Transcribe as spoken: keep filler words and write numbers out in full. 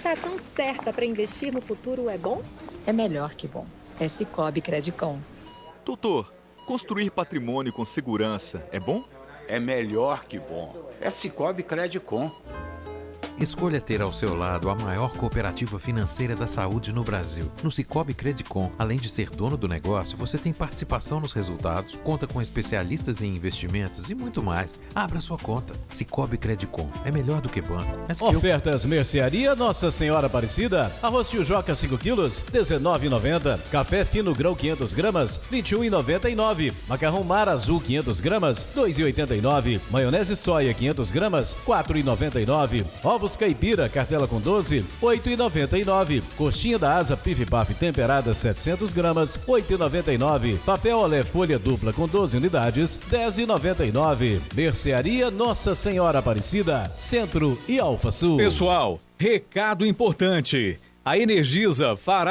captação certa para investir no futuro é bom? É melhor que bom. É Sicoob Credicom. Doutor, construir patrimônio com segurança é bom? É melhor que bom. É Sicoob Credicom. Escolha ter ao seu lado a maior cooperativa financeira da saúde no Brasil. No Sicoob Credicom, além de ser dono do negócio, você tem participação nos resultados, conta com especialistas em investimentos e muito mais. Abra sua conta. Sicoob Credicom. É melhor do que banco. É seu. Ofertas Mercearia Nossa Senhora Aparecida. Arroz Tijuca cinco quilos, dezenove reais e noventa centavos. Café fino grão quinhentas gramas, vinte e um reais e noventa e nove centavos. Macarrão Mar Azul quinhentas gramas, dois reais e oitenta e nove centavos. Maionese soia quinhentas gramas, quatro reais e noventa e nove centavos. Ovos caipira, cartela com doze, oito reais e noventa e nove centavos. Coxinha da asa Pif Paf temperada setecentas gramas, oito reais e noventa e nove centavos. Papel Olé folha dupla com doze unidades, dez reais e noventa e nove centavos. Mercearia Nossa Senhora Aparecida, Centro e Alfa Sul. Pessoal, recado importante. A Energisa fará